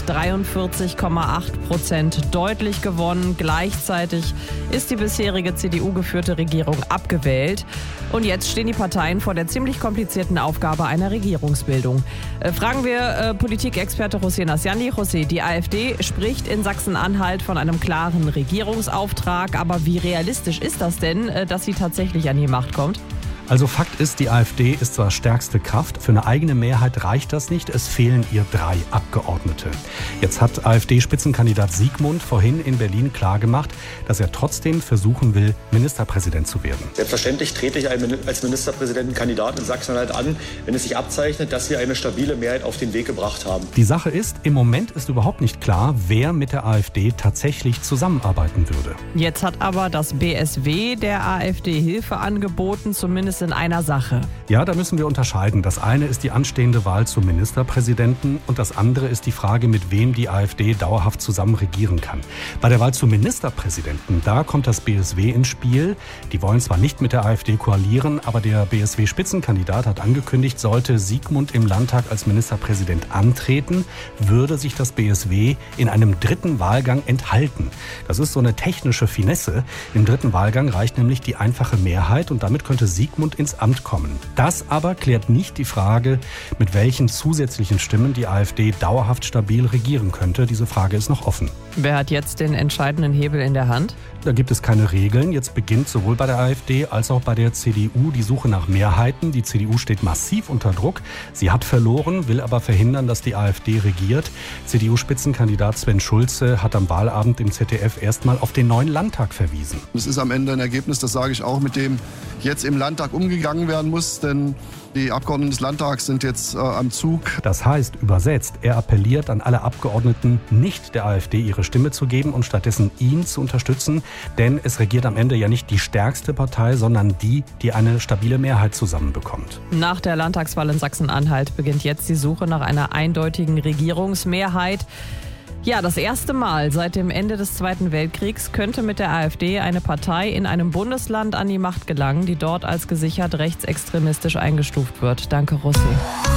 43,8% deutlich gewonnen. Gleichzeitig ist die bisherige CDU-geführte Regierung abgewählt. Und jetzt stehen die Parteien vor der ziemlich komplizierten Aufgabe einer Regierungsbildung. Fragen wir Politikexperte José Nasciandi. José, die AfD spricht in Sachsen-Anhalt von einem klaren Regierungsauftrag. Aber wie realistisch ist das denn, dass sie tatsächlich an die Macht kommt? Also Fakt ist, die AfD ist zwar stärkste Kraft, für eine eigene Mehrheit reicht das nicht, es fehlen ihr 3 Abgeordnete. Jetzt hat AfD-Spitzenkandidat Siegmund vorhin in Berlin klargemacht, dass er trotzdem versuchen will, Ministerpräsident zu werden. Selbstverständlich trete ich als Ministerpräsidentenkandidat in Sachsen-Anhalt an, wenn es sich abzeichnet, dass wir eine stabile Mehrheit auf den Weg gebracht haben. Die Sache ist, im Moment ist überhaupt nicht klar, wer mit der AfD tatsächlich zusammenarbeiten würde. Jetzt hat aber das BSW der AfD Hilfe angeboten, zumindest in einer Sache. Ja, da müssen wir unterscheiden. Das eine ist die anstehende Wahl zum Ministerpräsidenten und das andere ist die Frage, mit wem die AfD dauerhaft zusammen regieren kann. Bei der Wahl zum Ministerpräsidenten, da kommt das BSW ins Spiel. Die wollen zwar nicht mit der AfD koalieren, aber der BSW-Spitzenkandidat hat angekündigt, sollte Siegmund im Landtag als Ministerpräsident antreten, würde sich das BSW in einem 3. Wahlgang enthalten. Das ist so eine technische Finesse. Im 3. Wahlgang reicht nämlich die einfache Mehrheit und damit könnte Siegmund ins Amt kommen. Das aber klärt nicht die Frage, mit welchen zusätzlichen Stimmen die AfD dauerhaft stabil regieren könnte. Diese Frage ist noch offen. Wer hat jetzt den entscheidenden Hebel in der Hand? Da gibt es keine Regeln. Jetzt beginnt sowohl bei der AfD als auch bei der CDU die Suche nach Mehrheiten. Die CDU steht massiv unter Druck. Sie hat verloren, will aber verhindern, dass die AfD regiert. CDU-Spitzenkandidat Sven Schulze hat am Wahlabend im ZDF erstmal auf den neuen Landtag verwiesen. Es ist am Ende ein Ergebnis, das sage ich auch, mit dem jetzt im Landtag umgegangen werden muss, denn die Abgeordneten des Landtags sind jetzt am Zug. Das heißt, übersetzt, er appelliert an alle Abgeordneten, nicht der AfD ihre Stimme zu geben und stattdessen ihn zu unterstützen, denn es regiert am Ende ja nicht die stärkste Partei, sondern die, die eine stabile Mehrheit zusammenbekommt. Nach der Landtagswahl in Sachsen-Anhalt beginnt jetzt die Suche nach einer eindeutigen Regierungsmehrheit. Ja, das erste Mal seit dem Ende des Zweiten Weltkriegs könnte mit der AfD eine Partei in einem Bundesland an die Macht gelangen, die dort als gesichert rechtsextremistisch eingestuft wird. Danke, José.